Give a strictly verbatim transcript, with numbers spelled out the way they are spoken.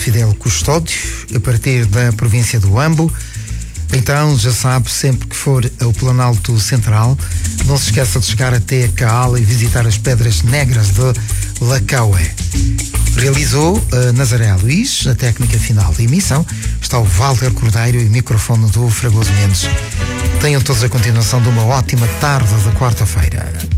Fidel Custódio, a partir da província do Ambo. Então, já sabe, sempre que for ao Planalto Central, não se esqueça de chegar até Caala e visitar as Pedras Negras de Lacaué. Realizou uh, Nazaré Luís, a técnica final da emissão. Está o Walter Cordeiro e o microfone do Fragoso Mendes. Tenham todos a continuação de uma ótima tarde da quarta-feira.